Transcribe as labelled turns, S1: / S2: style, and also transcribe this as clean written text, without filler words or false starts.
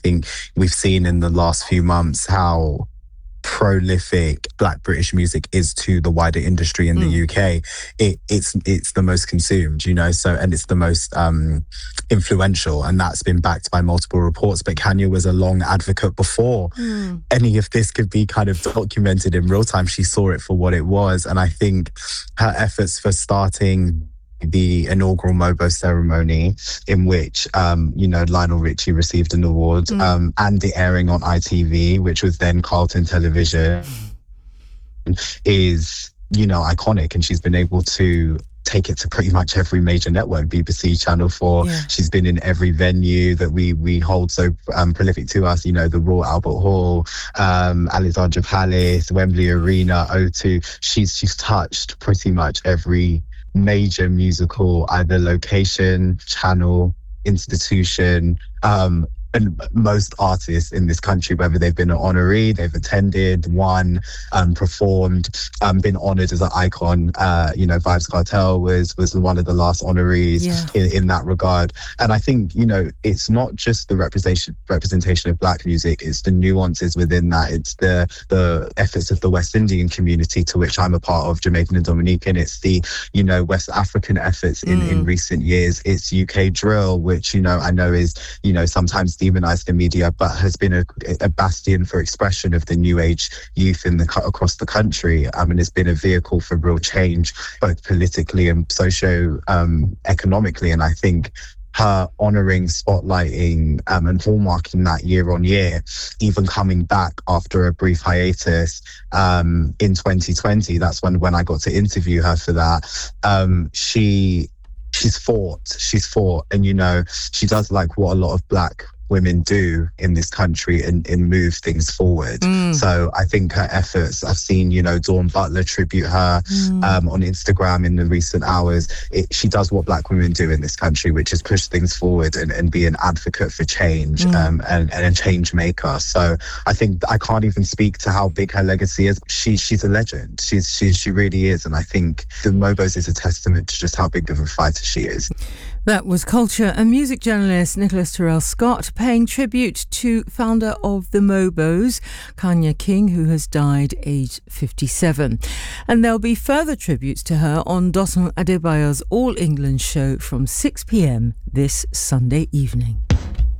S1: think we've seen in the last few months how prolific Black British music is to the wider industry in the UK. It's the most consumed, so, and it's the most influential, and that's been backed by multiple reports. But Kanya was a long advocate before any of this could be kind of documented in real time. She saw it for what it was, and I think her efforts for starting the inaugural MOBO ceremony, in which Lionel Richie received an award, and the airing on ITV, which was then Carlton Television, is iconic. And she's been able to take it to pretty much every major network, BBC, Channel 4. She's been in every venue that we hold so prolific to us, the Royal Albert Hall, Alexandra Palace, Wembley Arena, O2. She's touched pretty much every major musical, either location, channel, institution, and most artists in this country, whether they've been an honoree, they've attended, won, performed, been honoured as an icon. Vybz Kartel was one of the last honorees in that regard. And I think, it's not just the representation of Black music, it's the nuances within that. It's the efforts of the West Indian community, to which I'm a part of, Jamaican and Dominican. It's the, West African efforts in recent years. It's UK drill, which, I know is, sometimes demonized in media, but has been a bastion for expression of the new age youth across the country, and it's been a vehicle for real change, both politically and socio-economically. And I think her honouring, spotlighting, and hallmarking that year on year, even coming back after a brief hiatus in 2020, that's when I got to interview her for that. She's fought, and she does like what a lot of Black women do in this country and move things forward. So I think her efforts, I've seen, Dawn Butler tribute her on Instagram in the recent hours. She does what Black women do in this country, which is push things forward and be an advocate for change, and a change maker. So I think I can't even speak to how big her legacy is. She's a legend. She really is. And I think the MOBOs is a testament to just how big of a fighter she is.
S2: That was culture and music journalist Nicholas Terrell Scott paying tribute to founder of the MOBOs, Kanya King, who has died aged 57. And there'll be further tributes to her on Dosun Adebayo's All England show from 6 p.m. this Sunday evening.